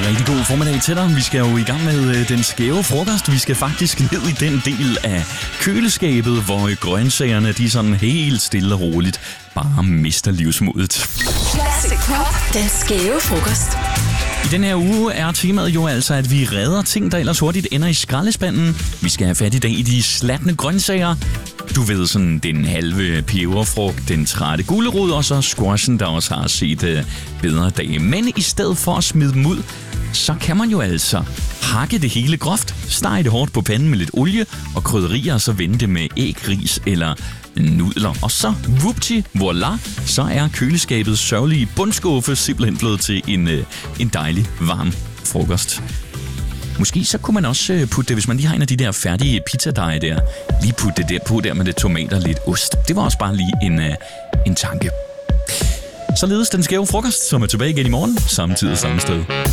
Rigtig god formiddag til dig. Vi skal jo i gang med den skæve frokost. Vi skal faktisk ned i den del af køleskabet, hvor grøntsagerne de sådan helt stille og roligt bare mister livsmodet. Classic Pop, den skæve frokost. I den her uge er temaet jo altså, at vi redder ting, der ellers hurtigt ender i skraldespanden. Vi skal have fat i dag i de slatne grøntsager. Du ved sådan den halve peberfrugt, den trætte gulerod og så squashen, der også har set bedre dage. Men i stedet for at smide dem ud, så kan man jo altså hakke det hele groft, stege det hårdt på panden med lidt olie og krydderier, og så vende det med æg, ris eller nudler. Og så, whoopty, voila, så er køleskabets sørgelige bundskuffe simpelthen blevet til en dejlig, varm frokost. Måske så kunne man også putte det, hvis man lige har en af de der færdige pizzadeje der, lige putte det der på der med lidt tomater og lidt ost. Det var også bare lige en tanke. Således den skæve frokost, som er tilbage igen i morgen, samme tid og samme sted.